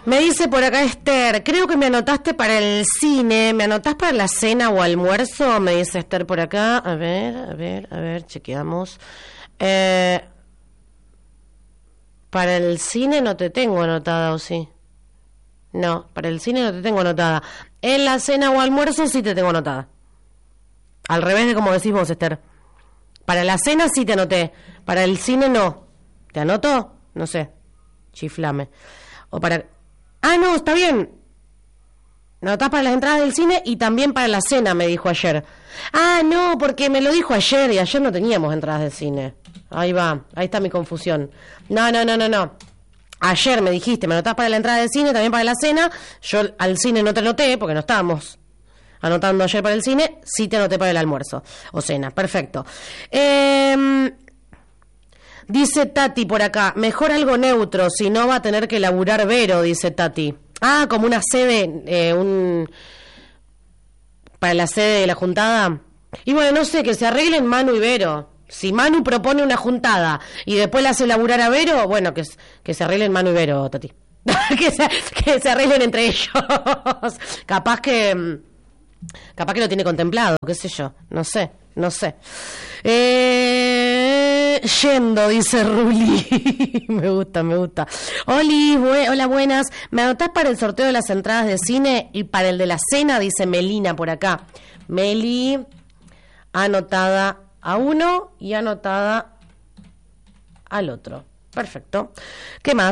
Me dice por acá Esther, creo que me anotaste para el cine, ¿me anotás para la cena o almuerzo? Me dice Esther por acá, a ver, chequeamos. Para el cine no te tengo anotada, ¿o sí? No, para el cine no te tengo anotada. En la cena o almuerzo sí te tengo anotada. Al revés de como decís vos, Esther. Para la cena sí te anoté, para el cine no. ¿Te anoto? No sé, chiflame. O para... Ah, no, está bien. Me anotás para las entradas del cine y también para la cena, me dijo ayer. Ah, no, porque me lo dijo ayer y ayer no teníamos entradas del cine. Ahí va, ahí está mi confusión. No. Ayer me dijiste, me anotás para la entrada del cine, también para la cena. Yo al cine no te anoté porque no estábamos anotando ayer para el cine. Sí te anoté para el almuerzo o cena, perfecto. Dice Tati por acá, mejor algo neutro, si no va a tener que laburar Vero, dice Tati. Ah, como una sede, para la sede de la juntada. Y bueno, no sé, que se arreglen Manu y Vero. Si Manu propone una juntada y después la hace laburar a Vero, bueno, que se arreglen Manu y Vero, Tati. que se arreglen entre ellos. Capaz que lo tiene contemplado, qué sé yo, no sé. Yendo, dice Ruli. me gusta. Hola, buenas. ¿Me anotás para el sorteo de las entradas de cine y para el de la cena? Dice Melina por acá. Meli, anotada a uno y anotada al otro. Perfecto. ¿Qué más?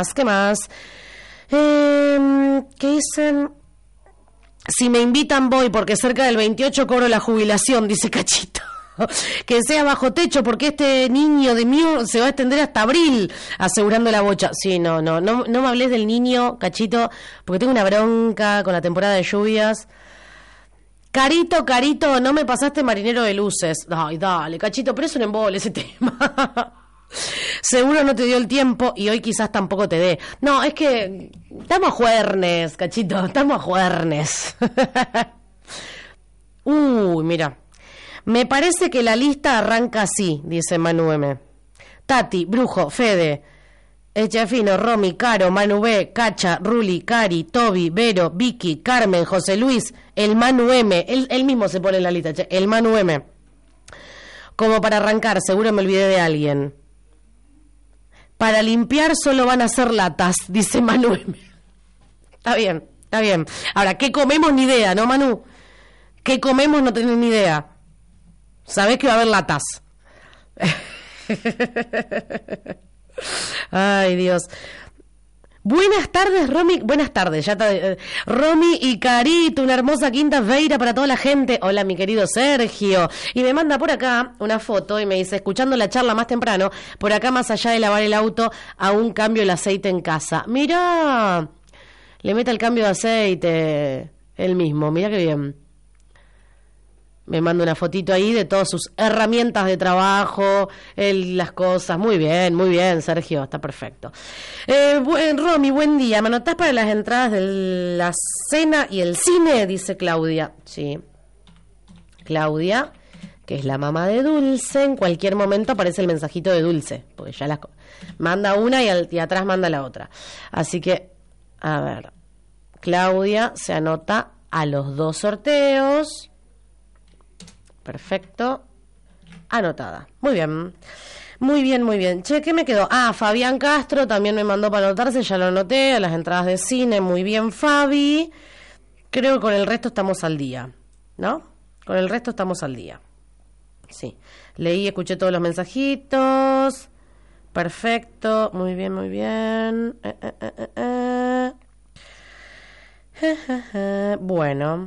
¿Qué dicen? Si me invitan voy, porque cerca del 28 cobro la jubilación, dice Cachito. Que sea bajo techo, porque este niño de mío se va a extender hasta abril, asegurando la bocha. Sí, no me hables del niño, Cachito, porque tengo una bronca con la temporada de lluvias. Carito, no me pasaste Marinero de Luces. Ay, dale, Cachito, pero es un embole ese tema. Seguro no te dio el tiempo y hoy quizás tampoco te dé. No, es que estamos a juernes, Cachito, estamos a juernes. Mira. Me parece que la lista arranca así, dice Manu M. Tati, Brujo, Fede, Echafino, Romy, Caro, Manu B, Cacha, Ruli, Cari, Toby, Vero, Vicky, Carmen, José Luis, el Manu M. Él mismo se pone en la lista, el Manu M. Como para arrancar, seguro me olvidé de alguien. Para limpiar solo van a ser latas, dice Manu M. Está bien. Ahora, ¿qué comemos? Ni idea, ¿no, Manu? ¿Qué comemos? No tenés ni idea. Sabés que va a haber latas. Ay, Dios. Buenas tardes, Romy. Buenas tardes, ya está. Romy y Carito, una hermosa quinta feira para toda la gente. Hola, mi querido Sergio. Y me manda por acá una foto y me dice, escuchando la charla más temprano, por acá más allá de lavar el auto, aún cambio el aceite en casa. Mirá, le mete el cambio de aceite él mismo, mirá qué bien. Me manda una fotito ahí de todas sus herramientas de trabajo, las cosas. Muy bien, Sergio, está perfecto. Romy, buen día. ¿Me anotás para las entradas de la cena y el cine? Dice Claudia. Sí. Claudia, que es la mamá de Dulce. En cualquier momento aparece el mensajito de Dulce, porque ya las manda una y atrás manda la otra. Así que, a ver. Claudia se anota a los 2 sorteos. Perfecto. Anotada. Muy bien. Che, ¿qué me quedó? Fabián Castro también me mandó para anotarse, ya lo anoté, a las entradas de cine. Muy bien, Fabi. Creo que con el resto estamos al día, ¿no? Con el resto estamos al día. Sí. Leí, escuché todos los mensajitos. Perfecto. Muy bien. Bueno.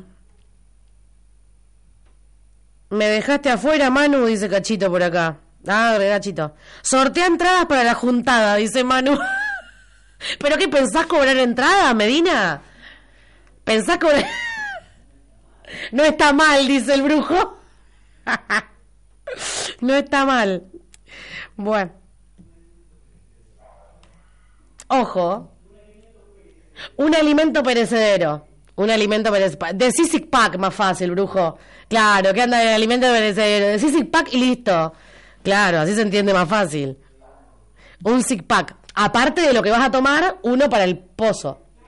Me dejaste afuera, Manu, dice Cachito por acá. Cachito. Sortea entradas para la juntada, dice Manu. ¿Pero qué, pensás cobrar entrada, Medina? ¿Pensás cobrar? No está mal, dice el brujo. No está mal. Bueno. Ojo. Un alimento perecedero. De Sisic Pack, más fácil, brujo. Claro, que anda de alimento perecedero. De Sisic Pack y listo. Claro, así se entiende más fácil. Un Six Pack. Aparte de lo que vas a tomar, uno para el pozo.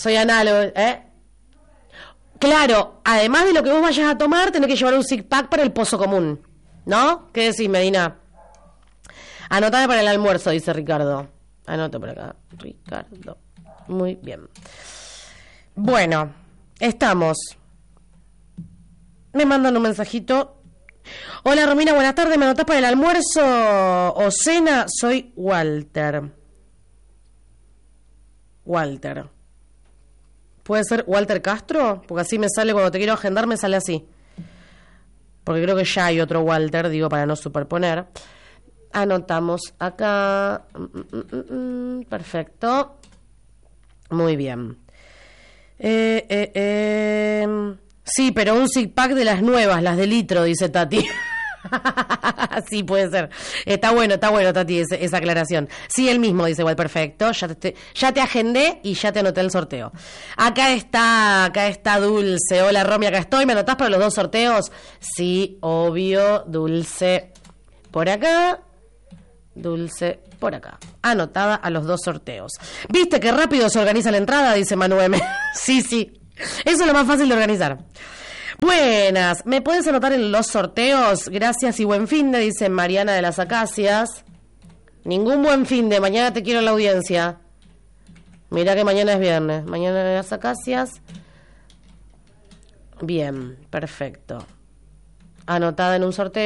Soy análogo, ¿eh? Claro, además de lo que vos vayas a tomar, tenés que llevar un six pack para el pozo común, ¿no? ¿Qué decís, Medina? Anotame para el almuerzo, dice Ricardo. Anoto por acá, Ricardo. Muy bien. Bueno, estamos. Me mandan un mensajito. Hola, Romina, buenas tardes. ¿Me anotás para el almuerzo o cena? Soy Walter. Walter. ¿Puede ser Walter Castro? Porque así me sale, cuando te quiero agendar me sale así. Porque creo que ya hay otro Walter, digo, para no superponer. Anotamos acá. Perfecto. Muy bien. Sí, pero un six pack de las nuevas, las de litro, dice Tati. Sí, puede ser. Está bueno, Tati, esa aclaración. Sí, el mismo, dice igual, perfecto. Ya te agendé y ya te anoté el sorteo. Acá está Dulce. Hola, Romy, acá estoy. ¿Me anotás para los 2 sorteos? Sí, obvio, Dulce. Por acá. Dulce por acá. Anotada a los 2 sorteos. ¿Viste qué rápido se organiza la entrada? Dice Manu M. Sí. Eso es lo más fácil de organizar. Buenas. ¿Me puedes anotar en los sorteos? Gracias y buen fin de, dice Mariana de las Acacias. Ningún buen fin de. Mañana te quiero en la audiencia. Mirá que mañana es viernes. Mañana de las Acacias. Bien, perfecto. Anotada en un sorteo.